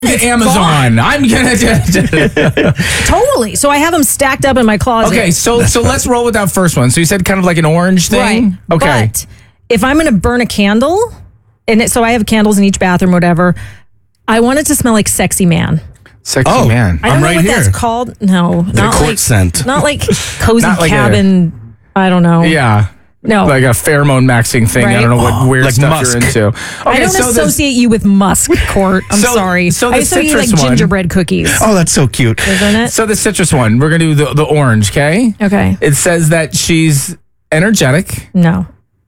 Amazon. I'm gonna Totally. So I have them stacked up in my closet. Okay, so let's roll with that first one. So you said kind of like an orange thing. Right. Okay. But if I'm going to burn a candle, so I have candles in each bathroom, whatever, I want it to smell like Sexy Man. Sexy Man. I don't I'm know right what here. that's called. No, not court like scent. Not like cozy Not like cabin. I don't know. Yeah. No. Like a pheromone maxing thing. Right? I don't know what weird like stuff musk. you're into. Okay, I don't associate you with musk, Court. I'm So- sorry. so the I associate you like citrus one- gingerbread cookies. Oh, that's so cute. Isn't it? So the citrus one, we're gonna do the orange, okay? Okay. It says that she's energetic. No.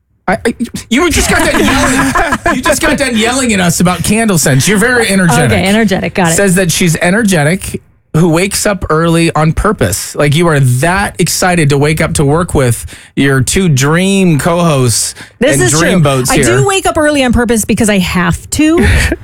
You just got done yelling. You just got done yelling at us about candle scents. You're very energetic. Okay, energetic. Got it. Says that she's energetic, who wakes up early on purpose. Like you are that excited to wake up to work with your two dream co-hosts This and is dream true. boats I here. do wake up early on purpose because I have to,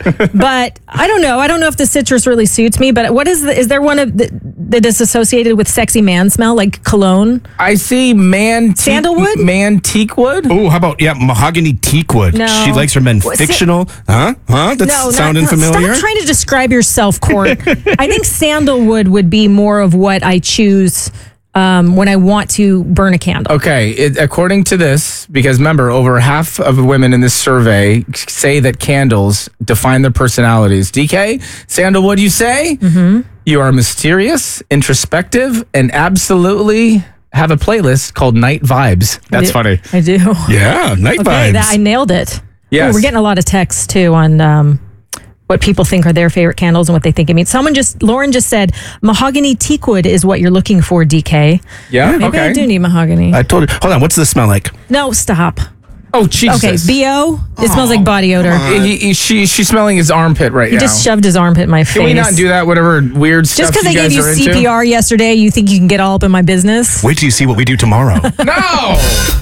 but I don't know. I don't know if the citrus really suits me. But what is there one that is associated with sexy man smell, like cologne? I see Sandalwood? Mantique wood. Oh, how about mahogany teakwood? No. She likes her men What, fictional. Huh? That's sounding familiar. Stop trying to describe yourself, Court. I think sandalwood would be more of what I choose when I want to burn a candle. Okay, according to this, because remember, over half of women in this survey say that candles define their personalities. DK, sandalwood, you say? Mm-hmm. You are mysterious, introspective, and absolutely have a playlist called Night Vibes. That's funny. I do. Yeah, night Okay, vibes. I nailed it. Yes. Ooh, we're getting a lot of texts too on what people think are their favorite candles and what they think it means. Lauren just said mahogany teakwood is what you're looking for, DK. Yeah, Maybe okay. I do need mahogany. I told you. Hold on. What's this smell like? No, stop. Oh, Jesus. Okay, BO. It smells like body odor. She's smelling his armpit right He now. just shoved his armpit in my face. Can we not do that? Whatever weird stuff Just because I you gave guys you are into? CPR yesterday, you think you can get all up in my business? Wait till you see what we do tomorrow. No!